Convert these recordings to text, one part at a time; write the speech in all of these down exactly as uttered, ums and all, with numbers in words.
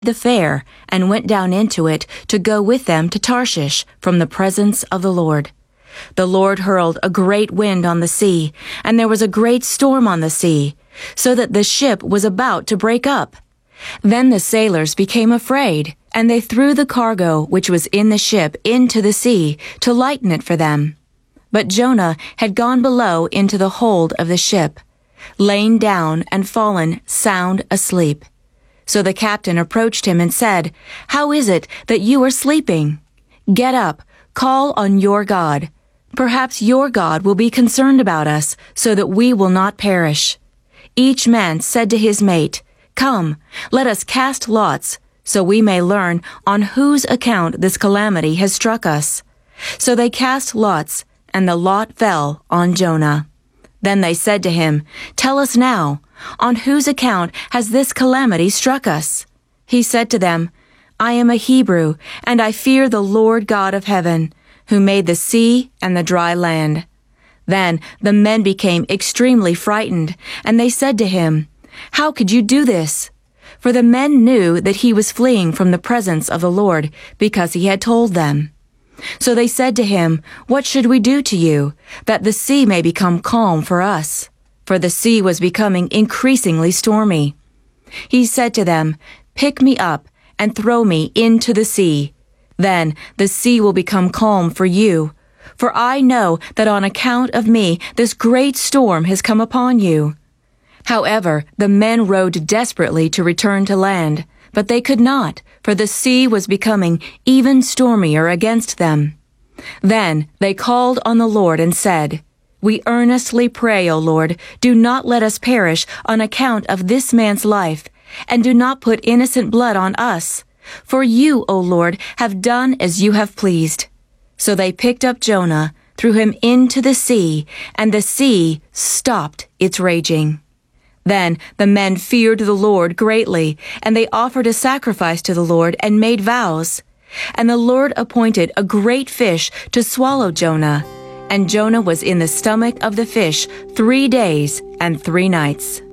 the fair and went down into it to go with them to Tarshish from the presence of the Lord. The Lord hurled a great wind on the sea, and there was a great storm on the sea, so that the ship was about to break up. Then the sailors became afraid, and they threw the cargo which was in the ship into the sea to lighten it for them. But Jonah had gone below into the hold of the ship, lain down and fallen sound asleep. So the captain approached him and said, "How is it that you are sleeping? Get up, call on your God. Perhaps your God will be concerned about us, so that we will not perish." Each man said to his mate, "Come, let us cast lots, so we may learn on whose account this calamity has struck us." So they cast lots, and the lot fell on Jonah. Then they said to him, "Tell us now, on whose account has this calamity struck us?" He said to them, "I am a Hebrew, and I fear the Lord God of heaven, who made the sea and the dry land." Then the men became extremely frightened, and they said to him, "How could you do this?" For the men knew that he was fleeing from the presence of the Lord, because he had told them. So they said to him, "What should we do to you, that the sea may become calm for us?" For the sea was becoming increasingly stormy. He said to them, "Pick me up and throw me into the sea. Then the sea will become calm for you. For I know that on account of me this great storm has come upon you." However, the men rowed desperately to return to land, but they could not, for the sea was becoming even stormier against them. Then they called on the Lord and said, "We earnestly pray, O Lord, do not let us perish on account of this man's life, and do not put innocent blood on us. For you, O Lord, have done as you have pleased." So they picked up Jonah, threw him into the sea, and the sea stopped its raging. Then the men feared the Lord greatly, and they offered a sacrifice to the Lord and made vows. And the Lord appointed a great fish to swallow Jonah, and Jonah was in the stomach of the fish three days and three nights.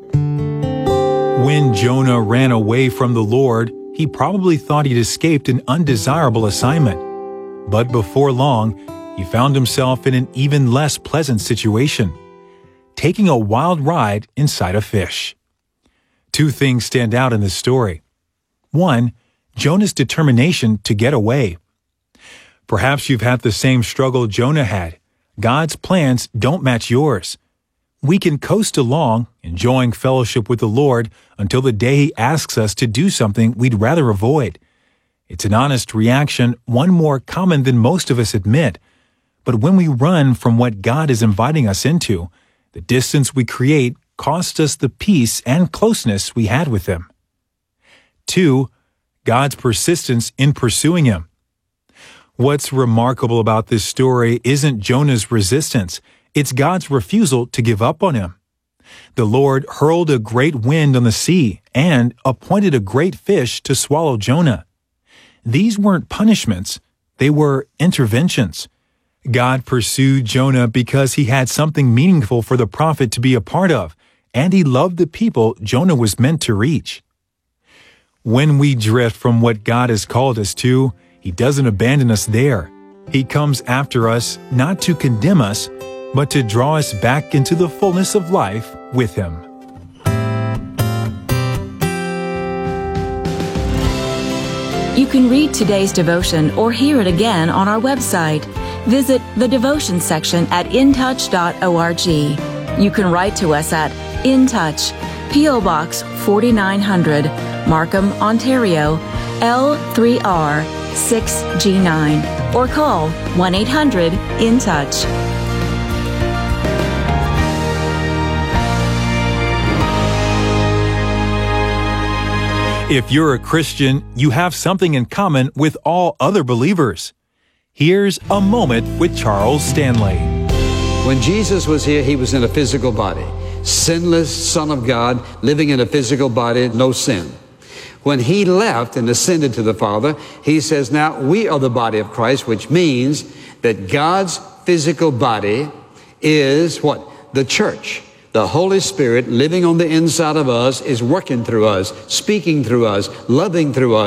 When Jonah ran away from the Lord, he probably thought he'd escaped an undesirable assignment. But before long, he found himself in an even less pleasant situation, taking a wild ride inside a fish. Two things stand out in this story. One, Jonah's determination to get away. Perhaps you've had the same struggle Jonah had. God's plans don't match yours. We can coast along, enjoying fellowship with the Lord until the day He asks us to do something we'd rather avoid. It's an honest reaction, one more common than most of us admit. But when we run from what God is inviting us into, the distance we create costs us the peace and closeness we had with Him. Two, God's persistence in pursuing Him. What's remarkable about this story isn't Jonah's resistance, it's God's refusal to give up on him. The Lord hurled a great wind on the sea and appointed a great fish to swallow Jonah. These weren't punishments, they were interventions. God pursued Jonah because He had something meaningful for the prophet to be a part of, and He loved the people Jonah was meant to reach. When we drift from what God has called us to, He doesn't abandon us there. He comes after us not to condemn us, but to draw us back into the fullness of life with Him. You can read today's devotion or hear it again on our website. Visit the devotion section at in touch dot org. You can write to us at In Touch, P O Box forty-nine hundred, Markham, Ontario, L three R six G nine, or call one eight hundred in touch. If you're a Christian, you have something in common with all other believers. Here's a moment with Charles Stanley. When Jesus was here, He was in a physical body. Sinless Son of God, living in a physical body, no sin. When He left and ascended to the Father, He says, now we are the body of Christ, which means that God's physical body is what? The church. The Holy Spirit living on the inside of us is working through us, speaking through us, loving through us.